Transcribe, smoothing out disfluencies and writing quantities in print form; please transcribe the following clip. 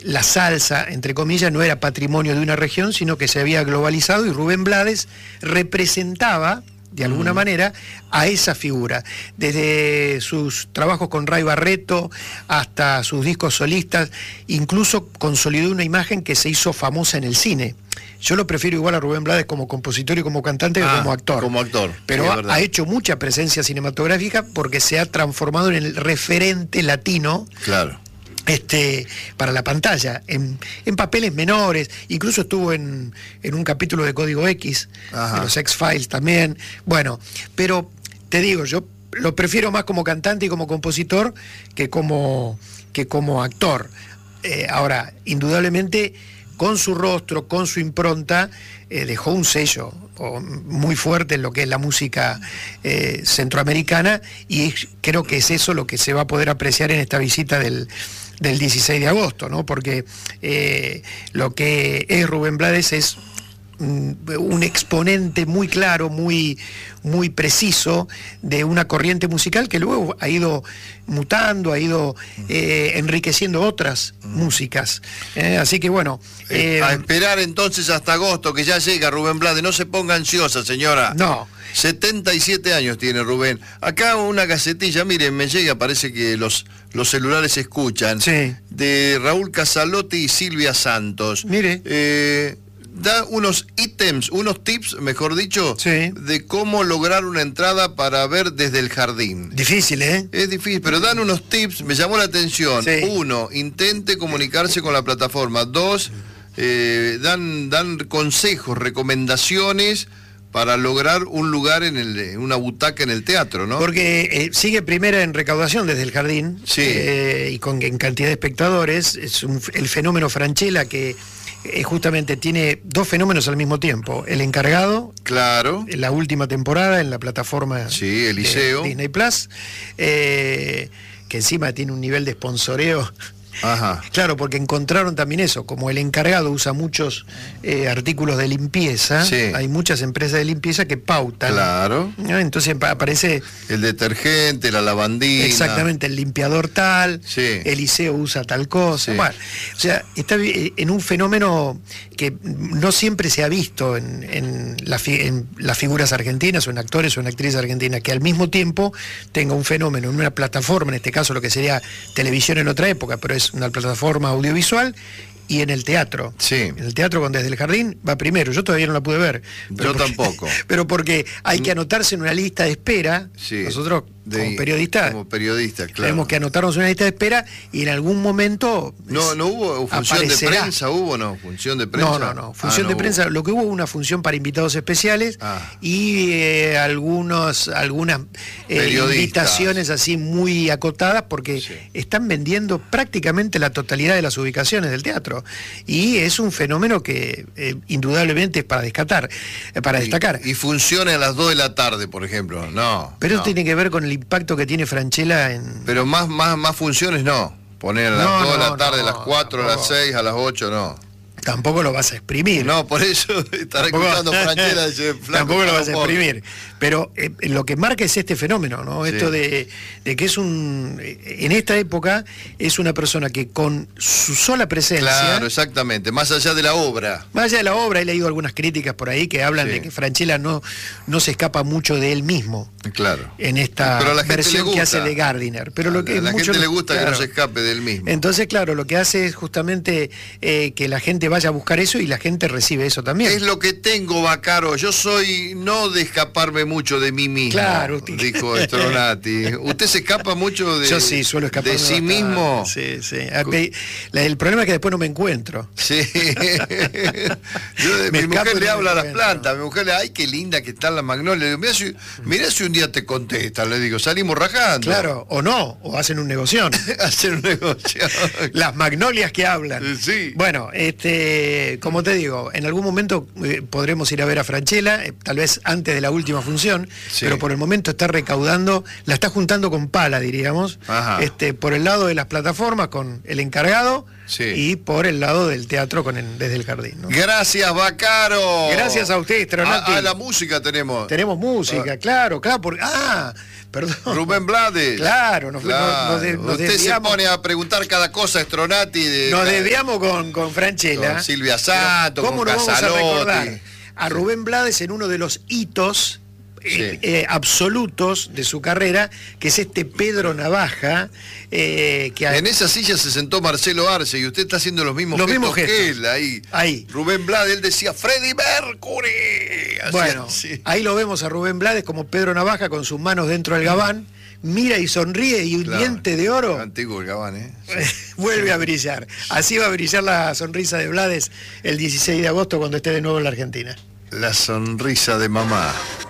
la salsa, entre comillas, no era patrimonio de una región, sino que se había globalizado, y Rubén Blades representaba, de alguna manera, a esa figura. Desde sus trabajos con Ray Barretto hasta sus discos solistas, incluso consolidó una imagen que se hizo famosa en el cine. Yo lo prefiero igual a Rubén Blades como compositor y como cantante que como actor. Como actor. Pero sí, ha hecho mucha presencia cinematográfica porque se ha transformado en el referente latino. Claro. Para la pantalla, en papeles menores, incluso estuvo en un capítulo de Código X, de los X-Files también. Bueno, pero te digo, yo lo prefiero más como cantante y como compositor que como actor. Ahora, indudablemente, con su rostro, con su impronta, dejó un sello muy fuerte en lo que es la música centroamericana, y creo que es eso lo que se va a poder apreciar en esta visita del 16 de agosto, ¿no? Porque lo que es Rubén Blades es un exponente muy claro, muy preciso de una corriente musical que luego ha ido mutando, ha ido enriqueciendo otras músicas. Así que bueno... a esperar entonces hasta agosto, que ya llega Rubén Blades. No se ponga ansiosa, señora. No. 77 años tiene Rubén. Acá una gacetilla, miren, me llega, parece que los celulares escuchan. Sí. De Raúl Casalotti y Silvia Santos. Mire. Da unos ítems, unos tips, mejor dicho, sí, de cómo lograr una entrada para ver desde el jardín. Difícil, ¿eh? Es difícil, pero dan unos tips, me llamó la atención. Sí. 1, intente comunicarse con la plataforma. 2, dan consejos, recomendaciones para lograr un lugar en una butaca en el teatro, ¿no? Porque sigue primera en recaudación desde el jardín, sí, y en cantidad de espectadores. Es el fenómeno Francella, que justamente tiene dos fenómenos al mismo tiempo. El encargado, claro, en la última temporada en la plataforma Eliseo, Disney Plus, que encima tiene un nivel de sponsoreo. Ajá. Claro, porque encontraron también eso, como el encargado usa muchos artículos de limpieza, sí, hay muchas empresas de limpieza que pautan. Claro. ¿No? Entonces aparece... el detergente, la lavandina. Exactamente, el limpiador tal, sí, Eliseo usa tal cosa. Sí. Bueno, o sea, está en un fenómeno que no siempre se ha visto en las figuras argentinas, o en actores o en actrices argentinas, que al mismo tiempo tenga un fenómeno en una plataforma, en este caso lo que sería televisión en otra época, pero es una plataforma audiovisual, y en el teatro. Sí. En el teatro con Desde el Jardín va primero. Yo todavía no la pude ver. Yo tampoco. Pero porque hay que anotarse en una lista de espera. Sí. Nosotros, como periodistas, claro, tenemos que anotarnos en una lista de espera, y en algún momento... No hubo función aparecerá. De prensa, ¿hubo no? ¿Función de prensa? No. Función de prensa, lo que hubo una función para invitados especiales, y algunas invitaciones así muy acotadas, porque están vendiendo prácticamente la totalidad de las ubicaciones del teatro. Y es un fenómeno que indudablemente es para destacar. Y funciona a las 2 de la tarde, por ejemplo. No. Pero eso tiene que ver con el impacto que tiene Francella en... Pero más funciones no. Poner a las 2 de la tarde, a las 4, a las 6, a las 8, no. Tampoco lo vas a exprimir. No, por eso estará escuchando Francella. Tampoco lo vas a exprimir. Pero lo que marca es este fenómeno, ¿no? Sí. Esto de que es en esta época, es una persona que con su sola presencia... Claro, exactamente, más allá de la obra. Más allá de la obra, he leído algunas críticas por ahí que hablan de que Francella no se escapa mucho de él mismo. Claro. En esta versión que hace de Gardiner. Pero lo que a la gente le gusta que no se escape de él mismo. Entonces, claro, lo que hace es justamente que la gente vaya a buscar eso, y la gente recibe eso también. Es lo que tengo, Baccaro. Yo soy no de escaparme mucho de mí mismo, claro, dijo Stronati. ¿Usted se escapa mucho de, yo sí, suelo escapar de sí mismo? Sí. El problema es que después no me encuentro. Sí. Mi mujer le habla a las plantas. Mi mujer le dice, ay, qué linda que están las magnolias. Le digo, mirá si un día te contestan. Le digo, salimos rajando. Claro, o no, o hacen un negocio. Hacen un negocio. Las magnolias que hablan. Sí. Bueno, como te digo, en algún momento podremos ir a ver a Francella, tal vez antes de la última función, pero por el momento está recaudando, la está juntando con pala, diríamos, por el lado de las plataformas, con el encargado, Sí. y por el lado del teatro desde el jardín, ¿no? Gracias, Baccaro. Gracias a usted, Stronati. La música tenemos. Tenemos música, claro, perdón. Rubén Blades. Claro, Nos desviamos. Usted se pone a preguntar cada cosa, Stronati. Nos desviamos con Franchella. Con Silvia Santo, ¿Cómo con nos vamos a Casalotti? recordar a Rubén Blades en uno de los hitos absolutos de su carrera, que es este Pedro Navaja, en esa silla se sentó Marcelo Arce y usted está haciendo los mismos gestos que él ahí. Rubén Blades, él decía Freddie Mercury. Bueno, ahí lo vemos a Rubén Blades como Pedro Navaja con sus manos dentro del gabán, mira y sonríe y un diente de oro antiguo el gabán, vuelve a brillar. Así va a brillar la sonrisa de Blades el 16 de agosto cuando esté de nuevo en la Argentina. La sonrisa de mamá.